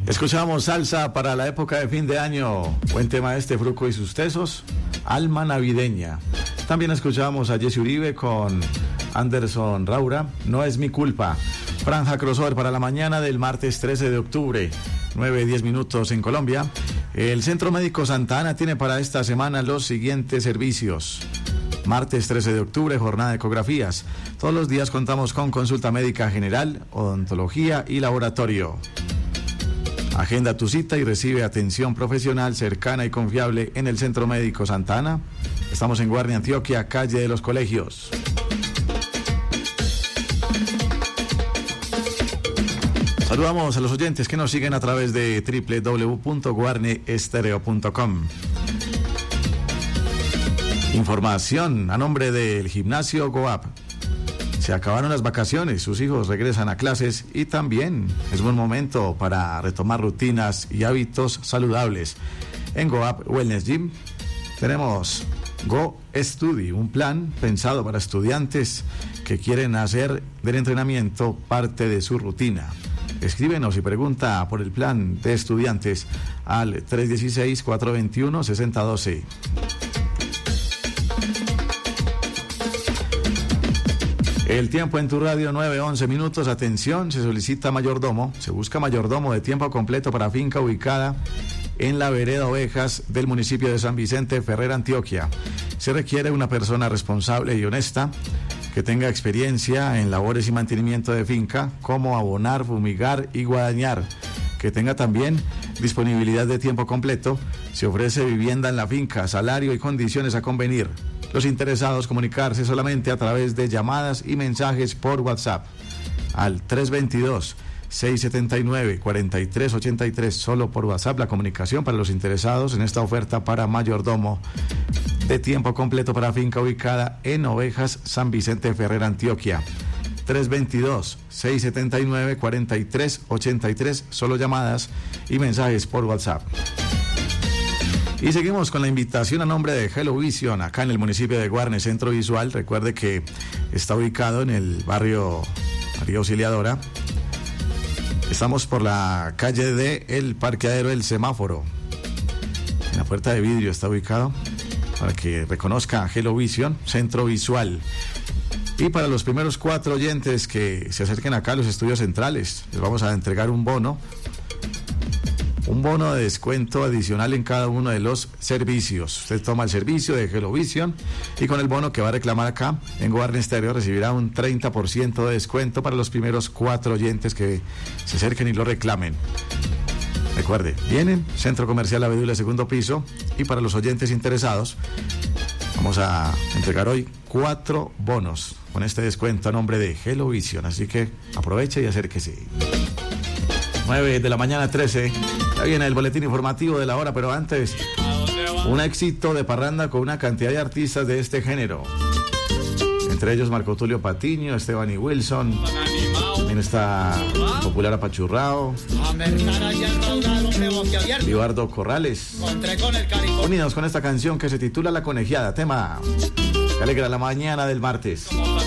Escuchamos salsa para la época de fin de año. Buen tema este, Fruco y sus tesos. Alma navideña. También escuchamos a Jesse Uribe con Anderson Raura. No es mi culpa. Franja crossover para la mañana del martes 13 de octubre. 9:10 minutos en Colombia. El Centro Médico Santa Ana tiene para esta semana los siguientes servicios. Martes 13 de octubre, jornada de ecografías. Todos los días contamos con consulta médica general, odontología y laboratorio. Agenda tu cita y recibe atención profesional cercana y confiable en el Centro Médico Santa Ana. Estamos en Guarne, Antioquia, calle de los Colegios. Saludamos a los oyentes que nos siguen a través de www.guarneestereo.com. Información a nombre del Gimnasio Goap. Se acabaron las vacaciones, sus hijos regresan a clases y también es buen momento para retomar rutinas y hábitos saludables. En Goap Wellness Gym tenemos Go Study, un plan pensado para estudiantes que quieren hacer del entrenamiento parte de su rutina. Escríbenos y pregunta por el plan de estudiantes al 316-421-6012. El tiempo en tu radio, 9:11 minutos. Atención, se solicita mayordomo. Se busca mayordomo de tiempo completo para finca ubicada en la vereda Ovejas del municipio de San Vicente Ferrer, Antioquia. Se requiere una persona responsable y honesta que tenga experiencia en labores y mantenimiento de finca, como abonar, fumigar y guadañar. Que tenga también disponibilidad de tiempo completo. Se ofrece vivienda en la finca, salario y condiciones a convenir. Los interesados comunicarse solamente a través de llamadas y mensajes por WhatsApp al 322-679-4383, solo por WhatsApp la comunicación para los interesados en esta oferta para mayordomo de tiempo completo para finca ubicada en Ovejas, San Vicente Ferrer, Antioquia. 322-679-4383, solo llamadas y mensajes por WhatsApp. Y seguimos con la invitación a nombre de Hello Vision, acá en el municipio de Guarne, Centro Visual. Recuerde que está ubicado en el barrio María Auxiliadora. Estamos por la calle de El Parqueadero del Semáforo. En la puerta de vidrio está ubicado, para que reconozca Hello Vision, Centro Visual. Y para los primeros 4 oyentes que se acerquen acá a los estudios centrales, les vamos a entregar un bono de descuento adicional en cada uno de los servicios. Usted toma el servicio de Hello Vision y con el bono que va a reclamar acá en Guarne Stereo recibirá un 30% de descuento para los primeros 4 oyentes que se acerquen y lo reclamen. Recuerde, vienen Centro Comercial Abedula, segundo piso, y para los oyentes interesados vamos a entregar hoy 4 bonos con este descuento a nombre de Hello Vision, así que aproveche y acérquese. 9 de la mañana, 13. Ya viene el boletín informativo de la hora, pero antes, un éxito de parranda con una cantidad de artistas de este género. Entre ellos Marco Tulio Patiño, Esteban y Wilson. También está popular Apachurrao, Libardo Corrales. Unidos con esta canción que se titula La Conegiada, tema que alegra la mañana del martes.